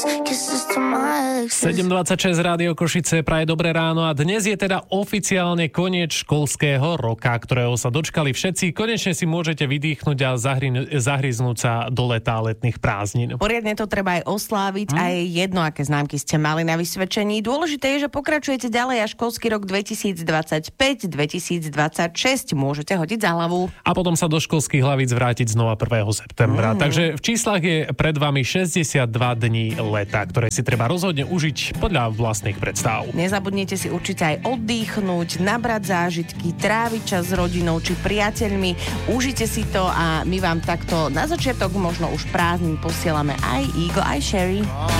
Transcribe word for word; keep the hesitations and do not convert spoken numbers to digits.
sedem dvadsaťšesť Rádio Košice praje dobré ráno a dnes je teda oficiálne koniec školského roka, ktorého sa dočkali všetci. Konečne si môžete vydýchnuť a zahry, zahryznúť sa do leta letných prázdnin. Poriadne to treba aj osláviť hm? a je jedno, aké známky ste mali na vysvedčení. Dôležité je, že pokračujete ďalej a školský rok dvetisícdvadsaťpäť dvetisícdvadsaťšesť môžete hodiť za hlavu. A potom sa do školských hlavíc vrátiť znova prvého septembra. Mm. Takže v číslach je pred vami šesťdesiatdva dní leta, ktoré si treba rozhodne užiť podľa vlastných predstav. Nezabudnite si určite aj oddychnúť, nabrať zážitky, tráviť čas s rodinou či priateľmi. Užite si to a my vám takto na začiatok možno už prázdnin posielame aj Eagle, aj Sherry.